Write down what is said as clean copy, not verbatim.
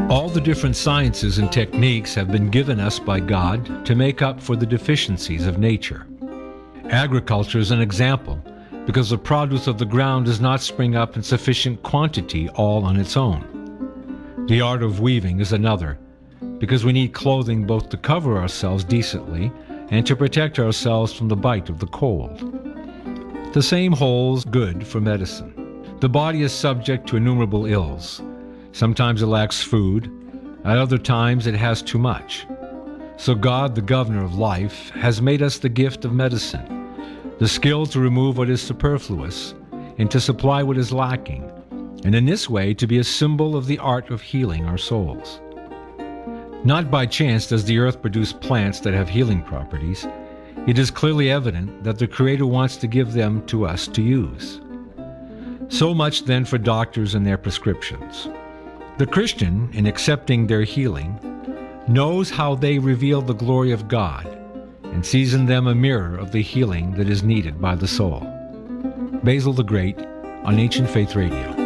All the different sciences and techniques have been given us by God to make up for the deficiencies of nature. Agriculture is an example, because the produce of the ground does not spring up in sufficient quantity all on its own. The art of weaving is another, because we need clothing both to cover ourselves decently and to protect ourselves from the bite of the cold. The same holds good for medicine. The body is subject to innumerable ills. Sometimes it lacks food, at other times it has too much. So God, the governor of life, has made us the gift of medicine, the skill to remove what is superfluous and to supply what is lacking, and in this way to be a symbol of the art of healing our souls. Not by chance does the earth produce plants that have healing properties. It is clearly evident that the Creator wants to give them to us to use. So much then for doctors and their prescriptions. The Christian, in accepting their healing, knows how they reveal the glory of God and sees in them a mirror of the healing that is needed by the soul. Basil the Great on Ancient Faith Radio.